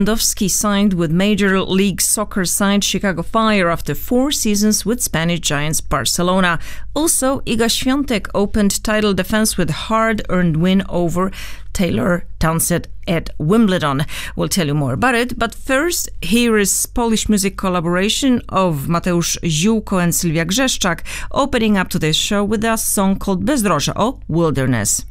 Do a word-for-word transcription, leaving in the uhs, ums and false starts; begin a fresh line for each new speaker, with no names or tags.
Lewandowski signed with Major League Soccer side Chicago Fire after four seasons with Spanish giants Barcelona. Also, Iga Świątek opened title defense with hard-earned win over Taylor Townsend at Wimbledon. We'll tell you more about it, but first, here is Polish music collaboration of Mateusz Ziółko and Sylwia Grzeszczak, opening up today's show with a song called Bezdroża, or Wilderness.